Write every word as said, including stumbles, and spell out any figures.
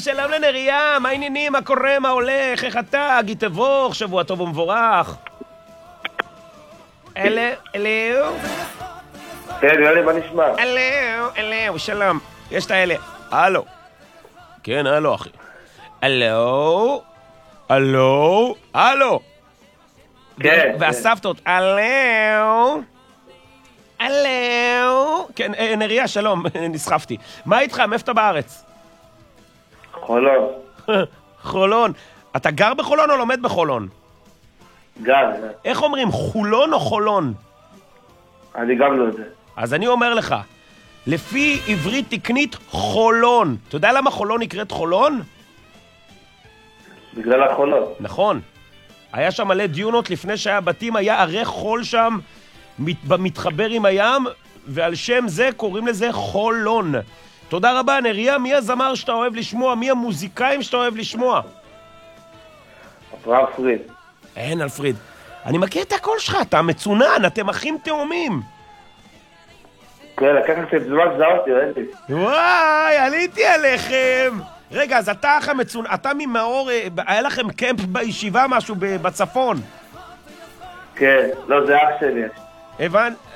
שלום לנריה, מה העניינים, מה קורה, מה הולך, איך אתה, גי תבוך, שבוע טוב ומבורך. אלו, אלו. כן, יאללה, מה נשמע? אלו, אלו, שלום. יש את האלה. הלו. כן, הלו, אחי. הלו. הלו. הלו. כן. והסבתות, הלו. הלו. כן, נריה, שלום, נסחפתי. מה איתך, מאיפה אתה בארץ? חולון. חולון. אתה גר בחולון או לומד בחולון? גר. איך אומרים, חולון או חולון? אני גם לא יודע. אז אני אומר לך, לפי עברית תקנית, חולון. אתה יודע למה חולון נקראת חולון? בגלל החולות. נכון. היה שם מלא דיונות לפני שהיה בתים, היה ערי חול שם, מת, מתחבר עם הים, ועל שם זה קוראים לזה חולון. תודה רבה, נריה. מי הזמר שאתה אוהב לשמוע? מי המוזיקאים שאתה אוהב לשמוע? אברהם פריד. אין, אלפריד. אני מכיר את הקול שלך, אתה מצונן, אתם אחים תאומים. כן, לקחת את זמן זהותי, ראיתי. וואי, עליתי עליכם. רגע, אז אתה אח המצונן, אתה ממאור, היה לכם קמפ בישיבה משהו בצפון? כן, לא, זה אח שלי. הבנ...